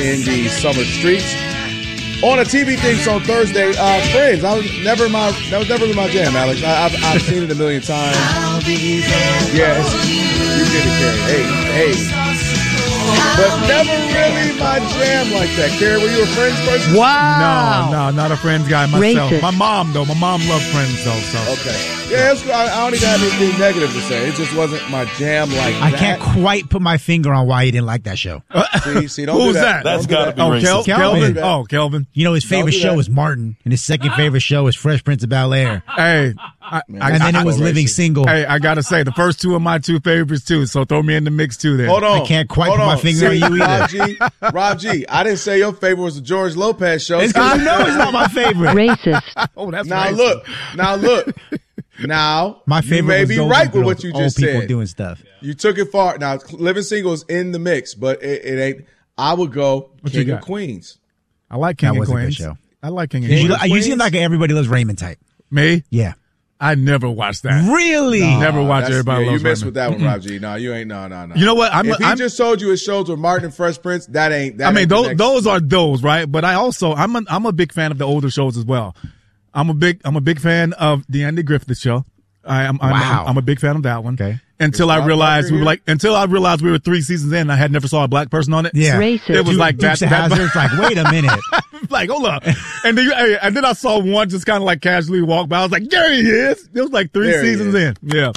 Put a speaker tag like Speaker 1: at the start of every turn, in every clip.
Speaker 1: in the summer streets. On a TV thing on Thursday, Friends. That was never my jam, Alex. I've seen it a million times. Yes, you did it, Carrie. Hey. But never really my jam like that. Carrie, were you a Friends person?
Speaker 2: Wow. No, not a Friends guy myself.
Speaker 3: Racist.
Speaker 2: My mom, though. My mom loved Friends, though. So.
Speaker 1: Okay. Yeah, I don't even have anything negative to say. It just wasn't my jam like that.
Speaker 4: I can't quite put my finger on why he didn't like that show.
Speaker 1: See, don't
Speaker 2: Who's
Speaker 1: do that.
Speaker 2: that?
Speaker 5: That's got to be
Speaker 2: Oh,
Speaker 5: racist.
Speaker 2: Kelvin.
Speaker 1: that.
Speaker 2: Oh, Kelvin.
Speaker 4: You know, his favorite
Speaker 1: do
Speaker 4: show
Speaker 1: that.
Speaker 4: was Martin, and his second favorite show was Fresh Prince of Bel-Air.
Speaker 2: Hey.
Speaker 4: And then it was Living Single.
Speaker 2: Hey, I got to say, the first two are my two favorites, too. So throw me in the mix, too, there.
Speaker 1: Hold on.
Speaker 4: I can't quite put my finger on you either.
Speaker 1: Rob G, I didn't say your favorite was the George Lopez show.
Speaker 4: It's because you know it's not my favorite.
Speaker 3: Racist.
Speaker 2: Oh, that's
Speaker 1: Now
Speaker 2: racist.
Speaker 1: look. Now,
Speaker 4: My favorite
Speaker 1: you may
Speaker 4: was
Speaker 1: be
Speaker 4: those
Speaker 1: right with
Speaker 4: old
Speaker 1: what you just
Speaker 4: people
Speaker 1: said.
Speaker 4: doing stuff.
Speaker 1: You took it far. Now, Living Single is in the mix, but it ain't. I would go
Speaker 2: What you
Speaker 1: King of
Speaker 2: got?
Speaker 1: Queens.
Speaker 2: I like King
Speaker 4: That
Speaker 2: of
Speaker 4: was a good
Speaker 2: Queens.
Speaker 4: show.
Speaker 2: I like King of
Speaker 1: King
Speaker 2: Queens.
Speaker 1: of
Speaker 4: You seem
Speaker 1: Queens?
Speaker 4: like an Everybody Loves Raymond type.
Speaker 2: Me?
Speaker 4: Yeah.
Speaker 2: I never watched that.
Speaker 4: Really?
Speaker 2: Never watched
Speaker 1: That's-
Speaker 2: Everybody
Speaker 1: yeah,
Speaker 2: Loves
Speaker 1: you missed
Speaker 2: Raymond.
Speaker 1: with that one, Rob G. No, you ain't. No.
Speaker 2: You know what?
Speaker 1: If he just told you his shows were Martin and Fresh Prince, that ain't. That
Speaker 2: I mean,
Speaker 1: ain't the
Speaker 2: those
Speaker 1: next-
Speaker 2: those are those, right? But I'm a big fan of the older shows as well. I'm a big fan of the Andy Griffith Show. I'm a big fan of that one.
Speaker 4: Okay.
Speaker 2: Until I
Speaker 1: Bob
Speaker 2: realized
Speaker 1: Barker
Speaker 2: we were 3 seasons in and I had never saw a black person on it.
Speaker 4: Yeah.
Speaker 3: Racist.
Speaker 2: It was like that.
Speaker 4: Dukes of Hazzard. It's like, wait a minute.
Speaker 2: Like, hold up. And then I saw one just kind of like casually walk by. I was like, there he is. It was like 3
Speaker 1: There he
Speaker 2: seasons
Speaker 1: is.
Speaker 2: in. Yeah.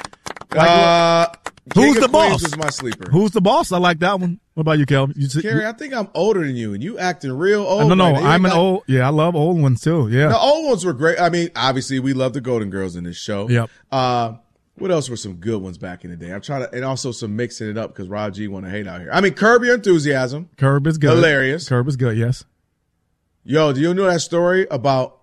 Speaker 1: King
Speaker 2: Who's
Speaker 1: of
Speaker 2: the
Speaker 1: Queens
Speaker 2: boss?
Speaker 1: was my sleeper.
Speaker 2: Who's the boss? I like that one. What about you, Kelvin?
Speaker 1: Carrie, I think I'm older than you, and you acting real old.
Speaker 2: No,
Speaker 1: right now. You
Speaker 2: I'm
Speaker 1: ain't
Speaker 2: an old. Yeah, I love old ones too. Yeah.
Speaker 1: The old ones were great. I mean, obviously, we love the Golden Girls in this show.
Speaker 2: Yep.
Speaker 1: What else were some good ones back in the day? I'm trying to, and also some mixing it up because Rob G want to hate out here. I mean, Curb Your Enthusiasm.
Speaker 2: Curb is good.
Speaker 1: Hilarious.
Speaker 2: Curb is good. Yes.
Speaker 1: Yo, do you know that story about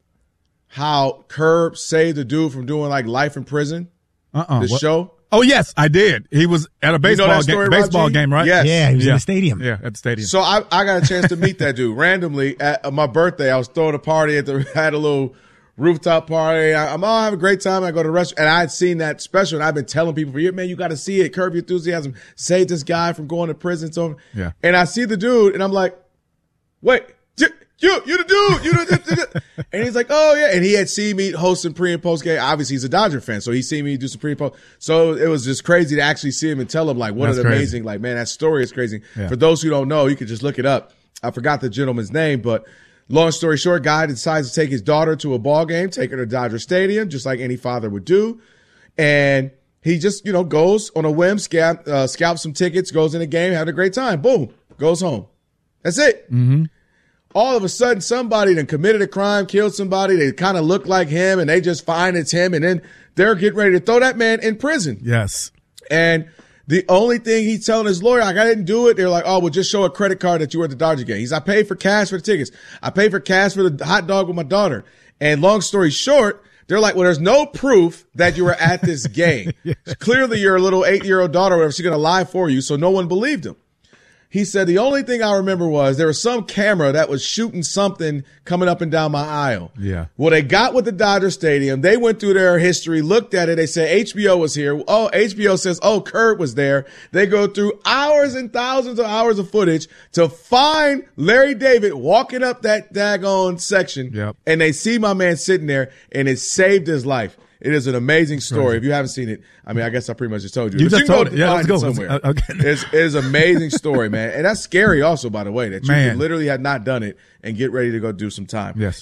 Speaker 1: how Curb saved the dude from doing like life in prison? The
Speaker 2: What?
Speaker 1: show.
Speaker 2: Oh yes, I did. He was at a baseball
Speaker 1: that story,
Speaker 2: baseball
Speaker 1: Rob G?
Speaker 2: game, right?
Speaker 1: Yes.
Speaker 4: Yeah, he was in
Speaker 2: Yeah.
Speaker 4: the stadium.
Speaker 2: Yeah, at the stadium.
Speaker 1: So I got a chance to meet that dude randomly at my birthday. I was throwing a party had a little rooftop party. I'm having a great time. I go to the restaurant, and I had seen that special, and I've been telling people for years, man, you got to see it. Curb Your Enthusiasm. Save this guy from going to prison. So,
Speaker 2: Yeah.
Speaker 1: And I see the dude, and I'm like, wait, you the dude. And he's like, oh, yeah. And he had seen me hosting pre and post game. Obviously, he's a Dodger fan, so he seen me do some pre and post. So it was just crazy to actually see him and tell him, like, what
Speaker 2: That's
Speaker 1: an
Speaker 2: crazy.
Speaker 1: amazing, like, man, that story is crazy.
Speaker 2: Yeah.
Speaker 1: For those who don't know, you could just look it up. I forgot the gentleman's name, but long story short, guy decides to take his daughter to a ball game, take her to Dodger Stadium, just like any father would do. And he just, goes on a whim, scalps some tickets, goes in the game, having a great time. Boom, goes home. That's it. Mm-hmm. All of a sudden, somebody done committed a crime, killed somebody. They kind of look like him, and they just find it's him. And then they're getting ready to throw that man in prison.
Speaker 2: Yes.
Speaker 1: And the only thing he's telling his lawyer, like, I didn't do it. They're like, oh, well, just show a credit card that you were at the Dodger game. I paid for cash for the tickets. I paid for cash for the hot dog with my daughter. And long story short, they're like, well, there's no proof that you were at this game. Clearly, your little 8-year-old daughter, whatever, she's going to lie for you. So no one believed him. He said, the only thing I remember was there was some camera that was shooting something coming up and down my aisle.
Speaker 2: Yeah.
Speaker 1: Well, they got with the Dodger Stadium. They went through their history, looked at it. They said HBO was here. Oh, HBO says, oh, Curb was there. They go through hours and thousands of hours of footage to find Larry David walking up that daggone section.
Speaker 2: Yep.
Speaker 1: And they see my man sitting there, and it saved his life. It is an amazing story. If you haven't seen it, I mean, I guess I pretty much just told you.
Speaker 2: You
Speaker 1: But
Speaker 2: just
Speaker 1: can
Speaker 2: told it. Yeah,
Speaker 1: find
Speaker 2: let's go.
Speaker 1: somewhere.
Speaker 2: Okay.
Speaker 1: It is an amazing story, man. And that's scary also, by the way, that you
Speaker 2: Man.
Speaker 1: could literally have not done it and get ready to go do some time.
Speaker 2: Yes.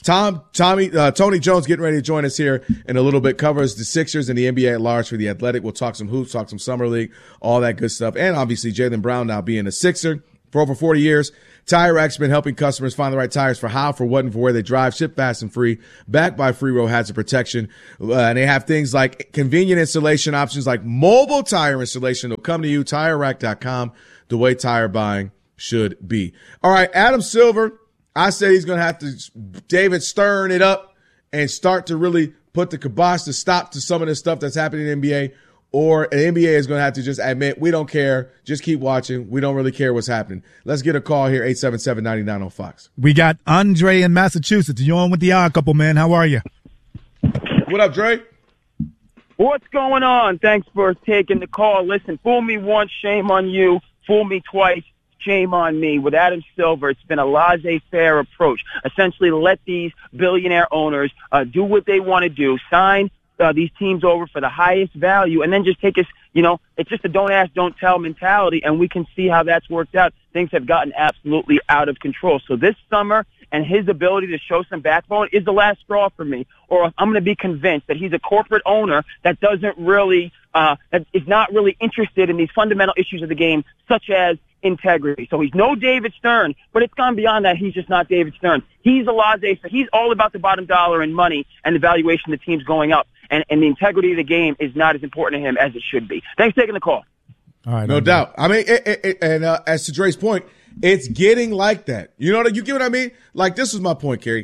Speaker 1: Tony Jones getting ready to join us here in a little bit, covers the Sixers and the NBA at large for The Athletic. We'll talk some hoops, talk some summer league, all that good stuff. And obviously Jaylen Brown now being a Sixer for over 40 years. Tire Rack's been helping customers find the right tires for how, for what, and for where they drive. Ship fast and free. Backed by Free Road Hazard Protection. And they have things like convenient installation options like mobile tire installation. They'll come to you. TireRack.com. The way tire buying should be. All right, Adam Silver. I said he's going to have to, David Stern it up and start to really put the kibosh to stop to some of the stuff that's happening in the NBA. Or the NBA is going to have to just admit, we don't care. Just keep watching. We don't really care what's happening. Let's get a call here, 877-99 on Fox.
Speaker 2: We got Andre in Massachusetts. You on with the odd couple, man? How are you?
Speaker 1: What up, Dre?
Speaker 6: What's going on? Thanks for taking the call. Listen, fool me once, shame on you. Fool me twice, shame on me. With Adam Silver, it's been a laissez-faire approach. Essentially, let these billionaire owners do what they want to do, sign these teams over for the highest value, and then just take us, it's just a don't ask, don't tell mentality, and we can see how that's worked out. Things have gotten absolutely out of control. So this summer, and his ability to show some backbone is the last straw for me. Or I'm going to be convinced that he's a corporate owner that doesn't really, that is not really interested in these fundamental issues of the game, such as integrity. So he's no David Stern, but it's gone beyond that. He's just not David Stern. He's a laissez-faire. He's all about the bottom dollar and money and the valuation of the team's going up. And the integrity of the game is not as important to him as it should be. Thanks for taking the call.
Speaker 1: All right, no doubt. I mean, as to Dre's point, it's getting like that. You get what I mean? Like, this was my point, Kerry.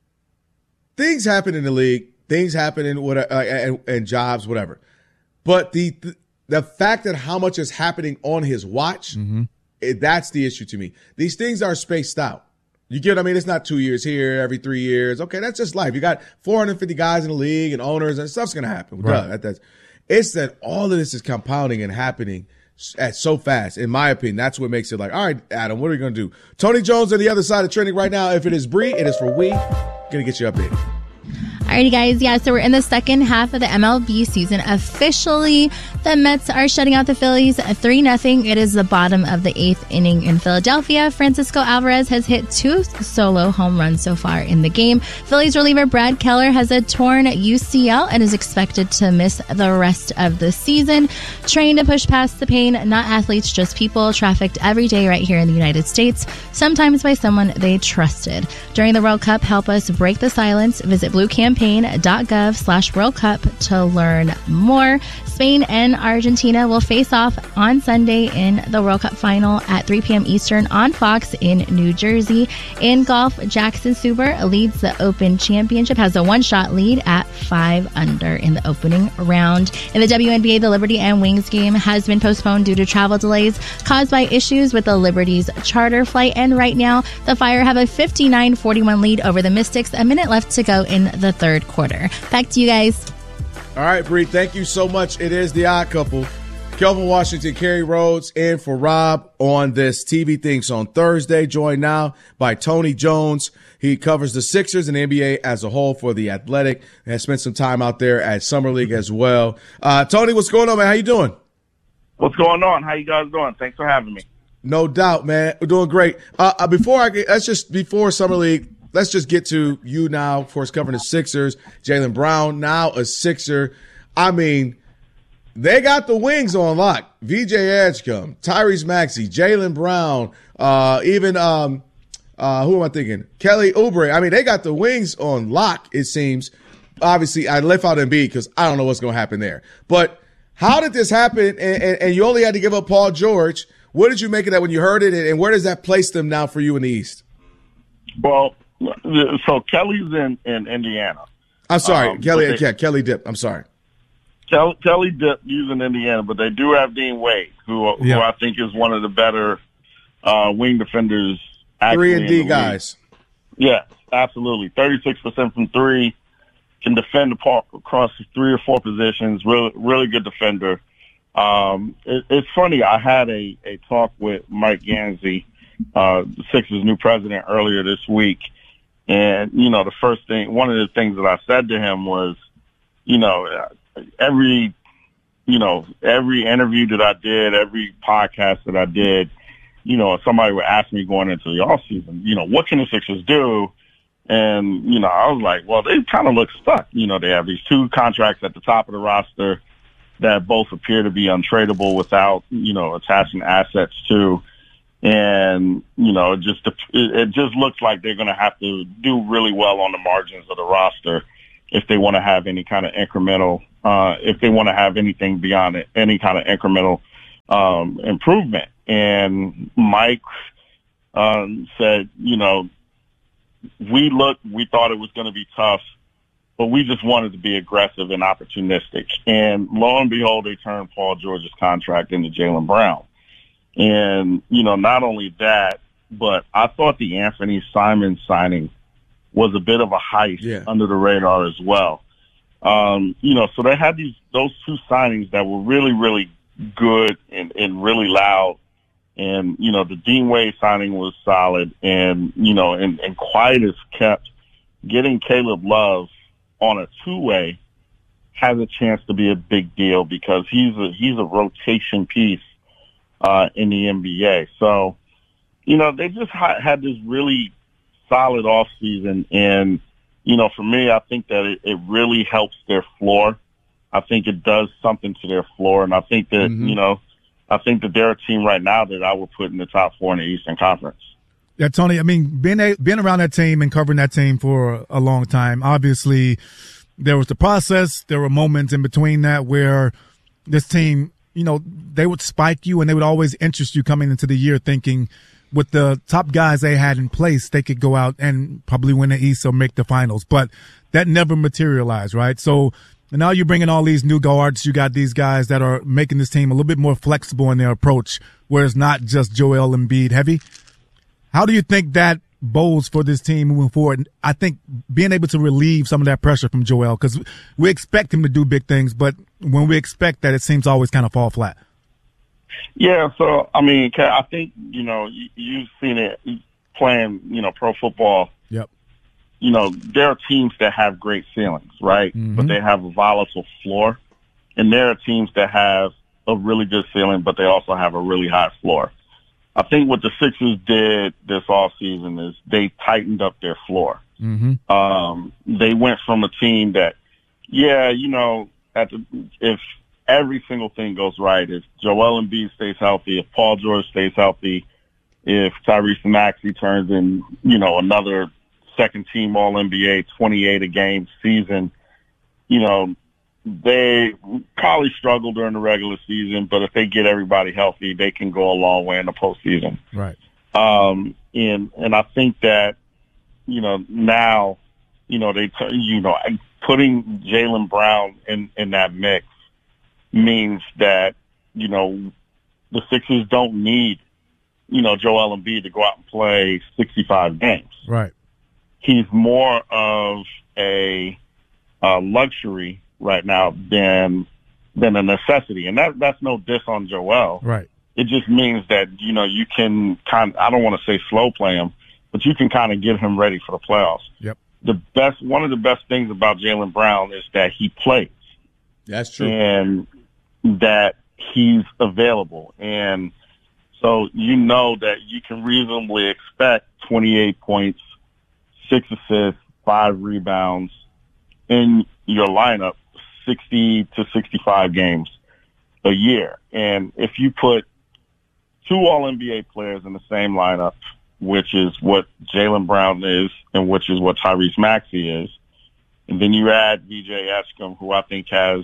Speaker 1: Things happen in the league. Things happen in and jobs, whatever. But the fact that how much is happening on his watch, that's the issue to me. These things are spaced out. You get what I mean? It's not 2 years here, every 3 years. Okay, that's just life. You got 450 guys in the league and owners, and stuff's going to happen. Right. It's that all of this is compounding and happening at so fast. In my opinion, that's what makes it like, all right, Adam, what are we going to do? Tony Jones on the other side of trending right now. If it is Bree, it is for we. Going to get you updated.
Speaker 3: Alrighty, guys. Yeah, so we're in the second half of the MLB season. Officially, the Mets are shutting out the Phillies 3-0. It is the bottom of the 8th inning in Philadelphia. Francisco Alvarez has hit 2 solo home runs so far in the game. Phillies reliever Brad Keller has a torn UCL and is expected to miss the rest of the season. Trained to push past the pain, not athletes, just people, trafficked every day right here in the United States, sometimes by someone they trusted. During the World Cup, help us break the silence. Visit bluecampaign.gov/World Cup to learn more. Spain and Argentina will face off on Sunday in the World Cup final at 3 p.m. Eastern on Fox in New Jersey. In golf, Jackson Suber leads the Open Championship, has a one-shot lead at 5 under in the opening round. In the WNBA, the Liberty and Wings game has been postponed due to travel delays caused by issues with the Liberty's charter flight. And right now, the Fire have a 59-41 lead over the Mystics. A minute left to go in the third quarter. Back to you guys.
Speaker 1: All right, Bree, thank you so much. It is the Odd Couple. Kelvin Washington, Kerry Rhodes, and for Rob on this TV Thinks on Thursday. Joined now by Tony Jones. He covers the Sixers and the NBA as a whole for The Athletic and has spent some time out there at Summer League as well. Tony, what's going on, man? How you doing?
Speaker 5: What's going on? How you guys doing? Thanks for having me.
Speaker 1: No doubt, man. We're doing great. Before Summer League, let's just get to you now, of course, covering the Sixers. Jaylen Brown, now a Sixer. I mean, they got the wings on lock. VJ Edgecombe, Tyrese Maxey, Jaylen Brown, even who am I thinking? Kelly Oubre. I mean, they got the wings on lock, it seems. Obviously, I left out Embiid because I don't know what's going to happen there. But how did this happen? And you only had to give up Paul George. What did you make of that when you heard it? And where does that place them now for you in the East?
Speaker 5: Well, so Kelly's in Indiana.
Speaker 1: I'm sorry, Kelly Dip. I'm sorry.
Speaker 5: Kelly Dip is in Indiana, but they do have Dean Wade, who I think is one of the better wing defenders.
Speaker 1: 3-and-D guys.
Speaker 5: Yeah, absolutely. 36% from three, can defend the park across 3 or 4 positions. Really good defender. It's funny. I had a talk with Mike Gansey, the Sixers' new president, earlier this week. And, one of the things that I said to him was, every interview that I did, every podcast that I did, somebody would ask me going into the off season, what can the Sixers do? And, I was like, well, they kind of look stuck. They have these 2 contracts at the top of the roster that both appear to be untradeable without, attaching assets to. And, it just looks like they're going to have to do really well on the margins of the roster if they want to have any kind of incremental, if they want to have anything beyond it, any kind of incremental improvement. And Mike said, we thought it was going to be tough, but we just wanted to be aggressive and opportunistic. And lo and behold, they turned Paul George's contract into Jaylen Brown. And, not only that, but I thought the Anthony Simons signing was a bit of a heist under the radar as well. So they had those 2 signings that were really, really good and really loud And, you know, the Dean Wade signing was solid. And, you know, and Quietus kept getting Caleb Love on a two-way has a chance to be a big deal because he's a rotation piece in the NBA. So, you know, they just had this really solid offseason. And, you know, for me, I think that it really helps their floor. I think it does something to their floor. And I think that, you know, I think that they're a team right now that I would put in the top 4 in the Eastern Conference.
Speaker 2: Yeah, Tony, I mean, being around that team and covering that team for a long time, obviously there was the process. There were moments in between that where this team, you know, they would spike you and they would always interest you coming into the year thinking with the top guys they had in place, they could go out and probably win the East or make the finals. But that never materialized, right? So now you're bringing all these new guards. You got these guys that are making this team a little bit more flexible in their approach, where it's not just Joel Embiid heavy. How do you think that bodes for this team moving forward? I think being able to relieve some of that pressure from Joel, because we expect him to do big things, but when we expect that, it seems to always kind of fall flat.
Speaker 5: Yeah, so, I mean, I think, you know, you've seen it playing, you know, pro football.
Speaker 2: Yep.
Speaker 5: You know, there are teams that have great ceilings, right? But they have a volatile floor. And there are teams that have a really good ceiling, but they also have a really high floor. I think what the Sixers did this offseason is they tightened up their floor. They went from a team that, yeah, you know, if every single thing goes right, if Joel Embiid stays healthy, if Paul George stays healthy, if Tyrese Maxey turns in, you know, another second-team All-NBA 28-a-game season, you know, they probably struggle during the regular season, but if they get everybody healthy, they can go a long way in the postseason.
Speaker 2: Right.
Speaker 5: And I think that, you know, now, you know, putting Jaylen Brown in that mix means that, you know, the Sixers don't need, you know, Joel Embiid to go out and play 65 games.
Speaker 2: Right.
Speaker 5: He's more of a luxury right now than a necessity. And that's no diss on Joel.
Speaker 2: Right.
Speaker 5: It just means that, you know, you can I don't want to say slow play him, but you can kind of get him ready for the playoffs.
Speaker 2: Yep.
Speaker 5: One of the best things about Jaylen Brown is that he plays.
Speaker 1: That's true.
Speaker 5: And that he's available. And so you know that you can reasonably expect 28 points, 6 assists, 5 rebounds in your lineup 60 to 65 games a year. And if you put 2 All-NBA players in the same lineup, which is what Jaylen Brown is and which is what Tyrese Maxey is, and then you add VJ Etchcom, who I think has,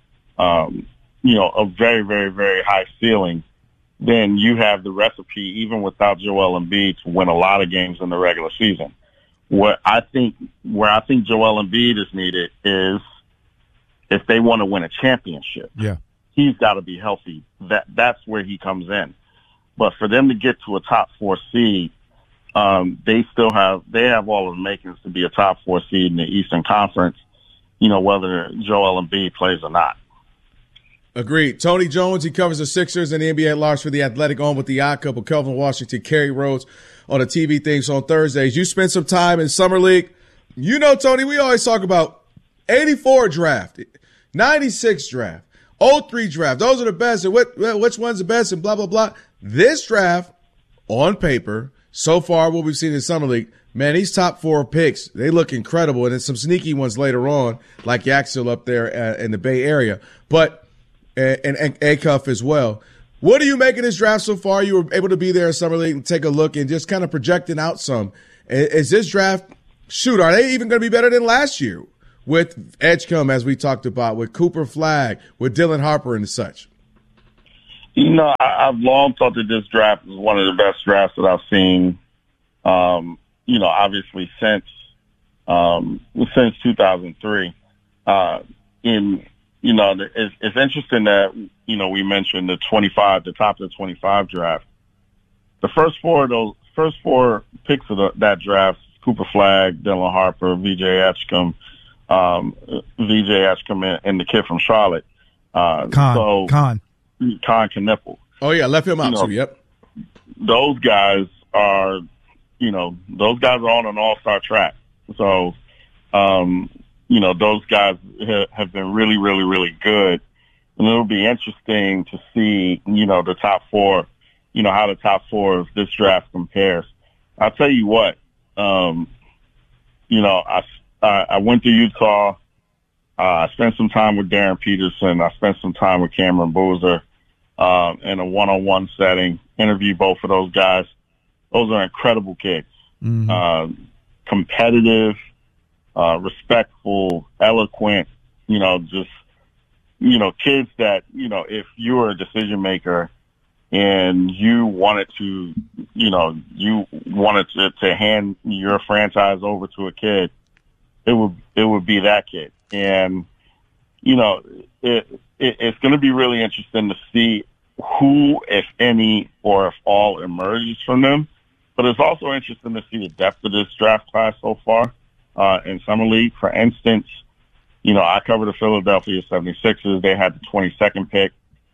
Speaker 5: you know, a very, very, very high ceiling, then you have the recipe, even without Joel Embiid, to win a lot of games in the regular season. Where I think Joel Embiid is needed is if they want to win a championship.
Speaker 2: Yeah.
Speaker 5: He's got to be healthy. That's where he comes in. But for them to get to a top 4 seed, they have all of the makings to be a top 4 seed in the Eastern Conference, you know, whether Joel Embiid plays or not.
Speaker 1: Agreed. Tony Jones, he covers the Sixers and the NBA at large for The Athletic, on with the odd couple, Kelvin Washington, Kerry Rhodes on the TV things on Thursdays. You spent some time in Summer League. You know, Tony, we always talk about 84 draft, 96 draft, 03 draft. Those are the best. And which one's the best and blah, blah, blah. This draft, on paper, so far what we've seen in Summer League, man, these top 4 picks, they look incredible. And then some sneaky ones later on, like Yaxel up there in the Bay Area. But and Acuff as well. What do you make of this draft so far? You were able to be there in Summer League and take a look and just kind of projecting out some. Is this draft, are they even going to be better than last year with Edgecombe, as we talked about, with Cooper Flagg, with Dylan Harper and such?
Speaker 5: You know, I've long thought that this draft is one of the best drafts that I've seen, you know, obviously since 2003. You know, it's interesting that, you know, we mentioned the top of the 25 draft. The first 4 picks of that draft, Cooper Flagg, Dylan Harper, VJ Etchcom, and the kid from Charlotte. Khan Knueppel.
Speaker 1: Oh, yeah, left him out too, yep.
Speaker 5: those guys are, those guys are on an all-star track. So, those guys have been really, really, really good. And it'll be interesting to see, the top four, how the top four of this draft compares. I'll tell you what, I went to Utah. I spent some time with Darren Peterson. I spent some time with Cameron Boozer in a one-on-one setting. Interviewed both of those guys. Those are incredible kids. Mm-hmm. Competitive, respectful, eloquent, kids that, if you were a decision maker and you wanted to, to hand your franchise over to a kid, it would be that kid. And, it's going to be really interesting to see who, if any, or if all emerges from them. But it's also interesting to see the depth of this draft class so far in Summer League. For instance, I cover the Philadelphia 76ers. They had the 22nd pick.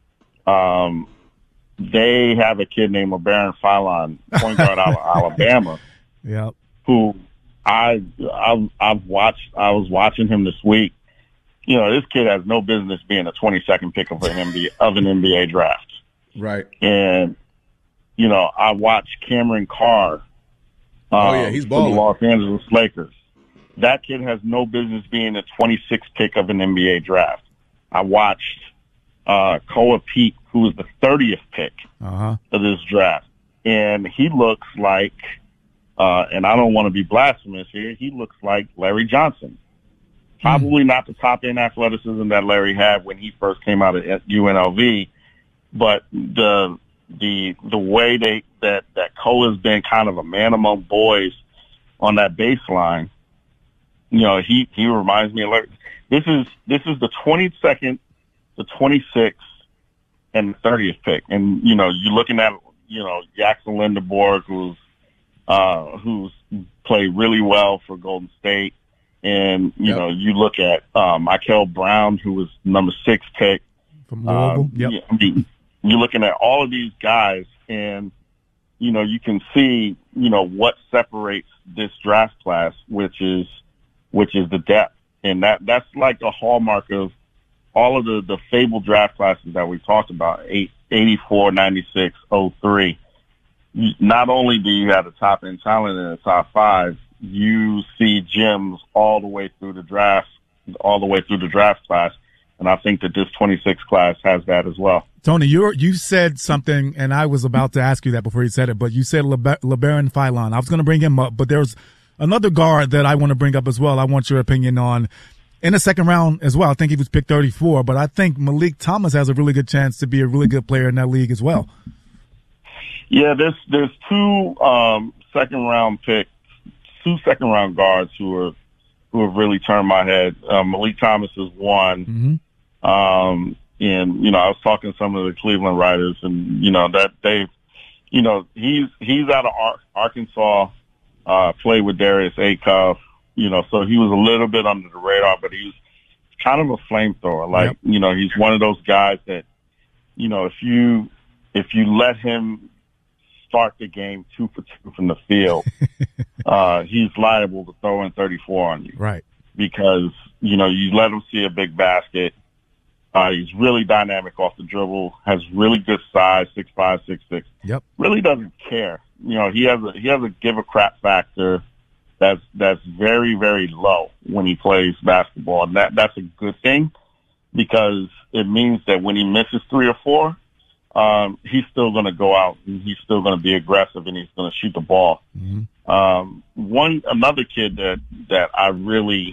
Speaker 5: They have a kid named LeBaron Philon, point guard out of Alabama,
Speaker 2: yep.
Speaker 5: who I was watching him this week. This kid has no business being a 22nd pick of an NBA draft.
Speaker 1: Right.
Speaker 5: And, I watched Cameron Carr.
Speaker 1: He's balling.
Speaker 5: For the Los Angeles Lakers. That kid has no business being a 26th pick of an NBA draft. I watched Koa Peak, who was the 30th pick of this draft. And he looks like, and I don't want to be blasphemous here, he looks like Larry Johnson. Probably not the top-end athleticism that Larry had when he first came out at UNLV, but the way that Koa has been kind of a man among boys on that baseline, he reminds me of Larry. This is the 22nd, the 26th, and the 30th pick, and you're looking at Jackson Lindeborg, who's played really well for Golden State. And, you look at Michael Brown, who was number 6 pick.
Speaker 2: From Louisville. Yep.
Speaker 5: You're looking at all of these guys, and, you can see, what separates this draft class, which is the depth. And that's like a hallmark of all of the fabled draft classes that we talked about, 84, 96, 03. Not only do you have the top-end talent in the top 5, you see gems all the way through the draft class. And I think that this 26 class has that as well.
Speaker 2: Tony, you said something, and I was about to ask you that before you said it, but you said LeBaron Philon. I was going to bring him up, but there's another guard that I want to bring up as well. I want your opinion on in the second round as well. I think he was picked 34, but I think Malik Thomas has a really good chance to be a really good player in that league as well.
Speaker 5: Yeah, there's two second round guards who have really turned my head. Malik Thomas is one. Mm-hmm. And, I was talking to some of the Cleveland writers, and, that he's out of Arkansas, played with Darius Acuff, so he was a little bit under the radar, but he was kind of a flamethrower. Like, yep. He's one of those guys that, if you let him start the game 2 for 2 from the field, he's liable to throw in 34 on you.
Speaker 2: Right.
Speaker 5: Because, you let him see a big basket. He's really dynamic off the dribble, has really good size, 6'5", 6'6".
Speaker 2: Yep.
Speaker 5: Really doesn't care. He has a give a crap factor that's very, very low when he plays basketball. And that's a good thing, because it means that when he misses 3 or 4, he's still going to go out and he's still going to be aggressive and he's going to shoot the ball. Mm-hmm. Another kid that I really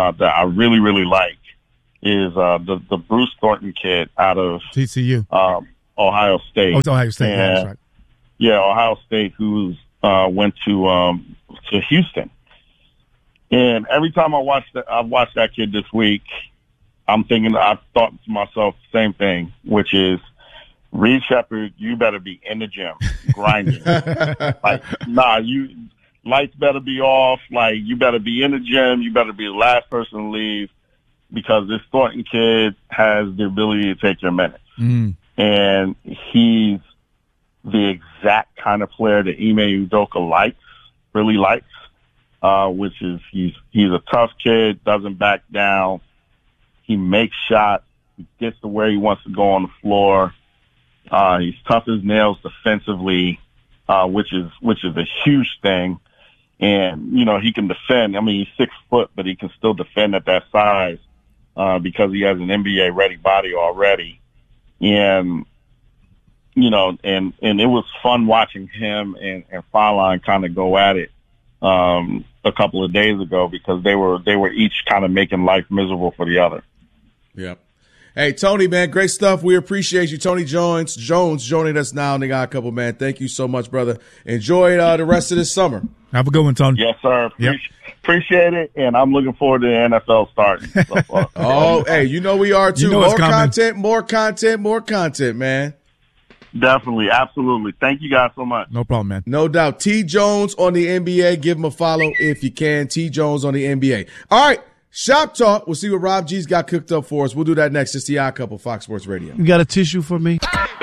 Speaker 5: like is the Bruce Thornton kid out of
Speaker 2: TCU,
Speaker 5: Ohio State.
Speaker 2: Oh, it's Ohio State.
Speaker 5: And,
Speaker 2: that's right.
Speaker 5: Yeah, Ohio State, who went to Houston. And every time I've watched that kid this week, I thought to myself the same thing, which is, Reed Shepherd, you better be in the gym grinding. Lights better be off. Like, you better be in the gym. You better be the last person to leave, because this Thornton kid has the ability to take your minutes. Mm. And he's the exact kind of player that Ime Udoka really likes, which is he's a tough kid, doesn't back down. He makes shots. He gets to where he wants to go on the floor. He's tough as nails defensively, which is a huge thing. And, he can defend. I mean, he's 6 foot, but he can still defend at that size, because he has an NBA ready body already. And, and it was fun watching him and Fallon kind of go at it, a couple of days ago, because they were each kind of making life miserable for the other.
Speaker 1: Yep. Hey, Tony, man, great stuff. We appreciate you. Tony Jones joining us now in the Got a Couple, man. Thank you so much, brother. Enjoy the rest of this summer.
Speaker 2: Have a good one, Tony.
Speaker 5: Yes, sir. Appreciate it, and I'm looking forward to the NFL starting. So,
Speaker 1: hey, we are too. More content, man.
Speaker 5: Definitely, absolutely. Thank you guys so much.
Speaker 2: No problem, man.
Speaker 1: No doubt. T. Jones on the NBA. Give him a follow if you can. T. Jones on the NBA. All right. Shop Talk. We'll see what Rob G's got cooked up for us. We'll do that next. It's the Odd Couple, Fox Sports Radio.
Speaker 7: You got a tissue for me?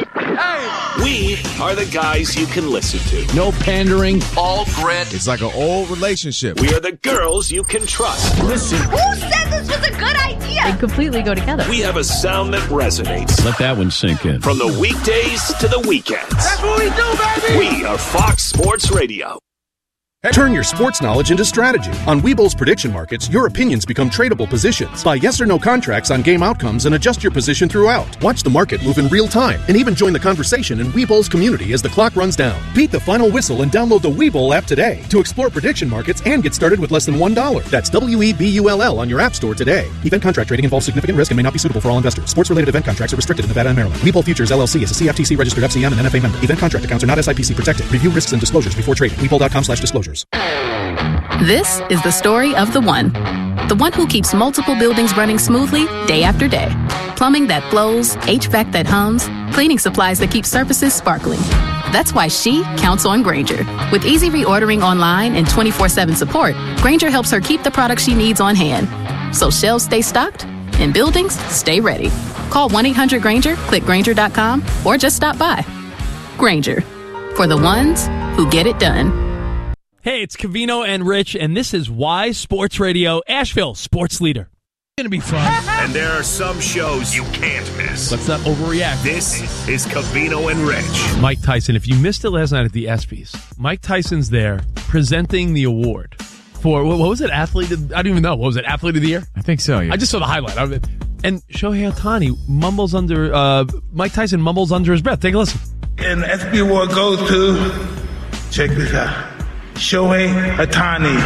Speaker 8: We are the guys you can listen to.
Speaker 7: No pandering.
Speaker 8: All grit.
Speaker 1: It's like an old relationship.
Speaker 8: We are the girls you can trust.
Speaker 7: Listen.
Speaker 9: Who said this was a good idea?
Speaker 3: They completely go together.
Speaker 8: We have a sound that resonates.
Speaker 7: Let that one sink in.
Speaker 8: From the weekdays to the weekends.
Speaker 9: That's what we do, baby!
Speaker 8: We are Fox Sports Radio.
Speaker 10: Turn your sports knowledge into strategy. On Webull's prediction markets, your opinions become tradable positions. Buy yes or no contracts on game outcomes and adjust your position throughout. Watch the market move in real time and even join the conversation in Webull's community as the clock runs down. Beat the final whistle and download the Webull app today to explore prediction markets and get started with less than $1. That's WEBULL on your app store today. Event contract trading involves significant risk and may not be suitable for all investors. Sports-related event contracts are restricted in Nevada and Maryland. Webull Futures LLC is a CFTC registered FCM and NFA member. Event contract accounts are not SIPC protected. Review risks and disclosures before trading. Webull.com/disclosures.
Speaker 11: This is the story of the one who keeps multiple buildings running smoothly day after day. Plumbing that flows, HVAC that hums, cleaning supplies that keep surfaces sparkling. That's why she counts on Grainger. With easy reordering online and 24/7 support, Grainger helps her keep the products she needs on hand. So shelves stay stocked and buildings stay ready. Call 1-800-GRAINGER, click Grainger.com, or just stop by. Grainger, for the ones who get it done.
Speaker 12: Hey, it's Covino and Rich, and this is Y Sports Radio, Asheville Sports Leader. It's going to be fun.
Speaker 8: And there are some shows you can't miss.
Speaker 12: Let's not overreact.
Speaker 8: This is Covino and Rich.
Speaker 12: Mike Tyson, if you missed it last night at the ESPYs, Mike Tyson's there presenting the award for, what was it, Athlete? I don't even know. What was it, Athlete of the Year?
Speaker 13: I think so, yeah.
Speaker 12: I just saw the highlight of it. And Shohei Ohtani mumbles Mike Tyson mumbles under his breath. Take a listen.
Speaker 14: And the ESPY award goes to, check this out, Shohei Ohtani.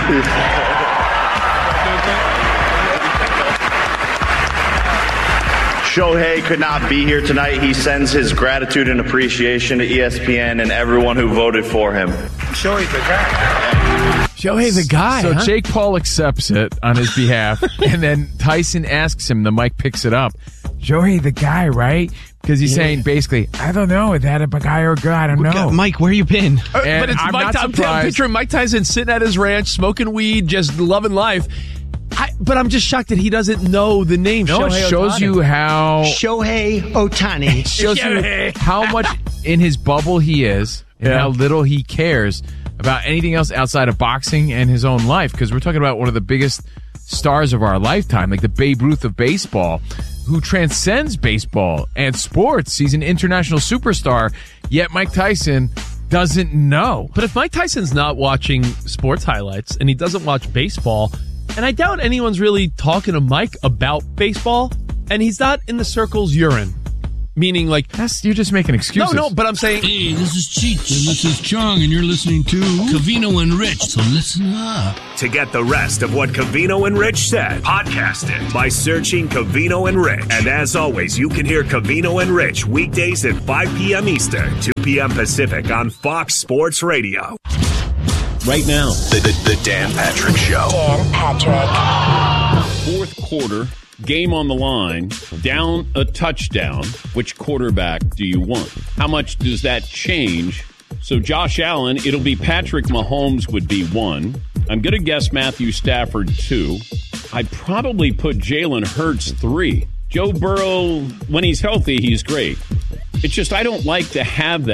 Speaker 15: Shohei could not be here tonight. He sends his gratitude and appreciation to ESPN and everyone who voted for him.
Speaker 14: Shohei the guy.
Speaker 13: Shohei the guy. So
Speaker 12: huh?
Speaker 13: Jake Paul accepts it on his behalf, and then Tyson asks him, the mic picks it up, Shohei the guy, right? Because he's saying basically, I don't know, is that a guy or a girl? I don't know.
Speaker 12: Mike, where you been? But it's
Speaker 13: I'm
Speaker 12: Mike.
Speaker 13: not
Speaker 12: I'm picturing Mike Tyson sitting at his ranch, smoking weed, just loving life. But I'm just shocked that he doesn't know the name.
Speaker 13: No,
Speaker 12: Shohei
Speaker 13: it shows
Speaker 12: Ohtani.
Speaker 13: you how
Speaker 16: Shohei Ohtani.
Speaker 13: It shows you how much in his bubble he is and how little he cares about anything else outside of boxing and his own life. Because we're talking about one of the biggest stars of our lifetime, like the Babe Ruth of baseball, who transcends baseball and sports. He's an international superstar, yet Mike Tyson doesn't know.
Speaker 12: But if Mike Tyson's not watching sports highlights and he doesn't watch baseball, and I doubt anyone's really talking to Mike about baseball, and he's not in the circles you're in. Meaning, like...
Speaker 13: You're just making excuses.
Speaker 12: No, but I'm saying...
Speaker 17: Hey, this is Cheech, and this is Chong, and you're listening to Covino and Rich, so listen up.
Speaker 8: To get the rest of what Covino and Rich said, podcast it by searching Covino and Rich. And as always, you can hear Covino and Rich weekdays at 5 p.m. Eastern, 2 p.m. Pacific on Fox Sports Radio.
Speaker 18: Right now,
Speaker 8: The Dan Patrick Show.
Speaker 18: Dan Patrick.
Speaker 19: Fourth quarter, game on the line, down a touchdown. Which quarterback do you want? How much does that change? So Josh Allen, it'll be Patrick Mahomes would be 1. I'm going to guess Matthew Stafford 2. I'd probably put Jalen Hurts 3. Joe Burrow, when he's healthy, he's great. It's just I don't like to have that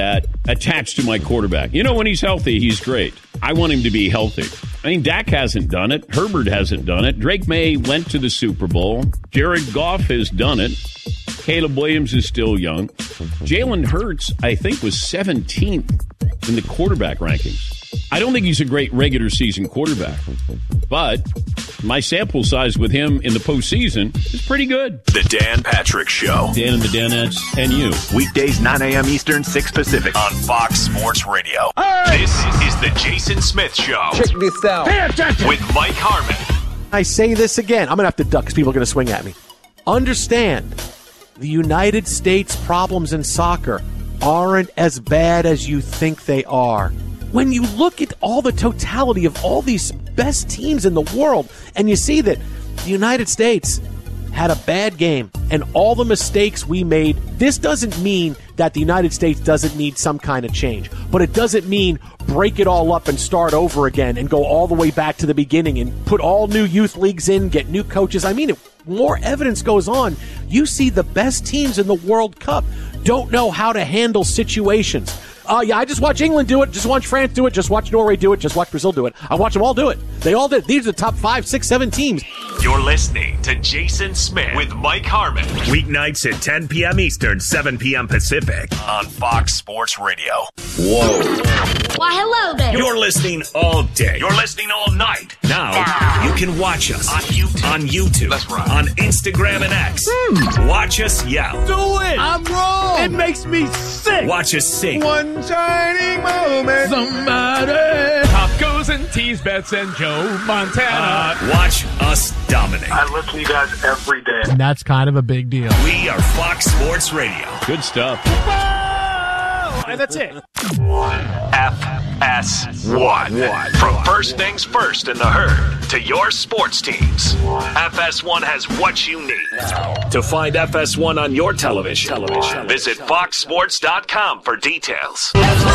Speaker 19: attached to my quarterback. You know, when he's healthy, he's great. I want him to be healthy. I mean, Dak hasn't done it. Herbert hasn't done it. Drake May went to the Super Bowl. Jared Goff has done it. Caleb Williams is still young. Jalen Hurts, I think, was 17th in the quarterback rankings. I don't think he's a great regular season quarterback, but my sample size with him in the postseason is pretty good.
Speaker 8: The Dan Patrick Show.
Speaker 19: Dan and the Danettes and you.
Speaker 8: Weekdays 9 a.m. Eastern, 6 Pacific on Fox Sports Radio. This is the Jason Smith Show.
Speaker 16: Check this out.
Speaker 8: Pay attention. With Mike Harmon.
Speaker 16: I say this again. I'm going to have to duck because people are going to swing at me. Understand, the United States problems in soccer aren't as bad as you think they are. When you look at all the totality of all these best teams in the world, and you see that the United States had a bad game and all the mistakes we made, this doesn't mean that the United States doesn't need some kind of change. But it doesn't mean break it all up and start over again and go all the way back to the beginning and put all new youth leagues in, get new coaches. I mean, more evidence goes on. You see the best teams in the World Cup don't know how to handle situations. I just watch England do it, just watch France do it, just watch Norway do it, just watch Brazil do it. I watch them all do it. They all did. These are the top 5, 6, 7 teams.
Speaker 8: You're listening to Jason Smith with Mike Harmon. Weeknights at 10 p.m. Eastern, 7 p.m. Pacific on Fox Sports Radio. Whoa.
Speaker 9: Why, hello there.
Speaker 8: You're listening all day. You're listening all night. Now, you can watch us on YouTube. That's right. On Instagram and X. Watch us yell.
Speaker 12: Do it. I'm wrong. It makes me sick.
Speaker 8: Watch us sing.
Speaker 1: One shining moment.
Speaker 12: Somebody. Tacos and teas, Bets and Joe Montana.
Speaker 8: Watch us dominate.
Speaker 14: I listen to you guys every day.
Speaker 2: And that's kind of a big deal.
Speaker 8: We are Fox Sports Radio.
Speaker 19: Good stuff.
Speaker 16: And that's it.
Speaker 8: FS1. From first things first in the herd to your sports teams, FS1 has what you need. To find FS1 on your television, visit foxsports.com for details.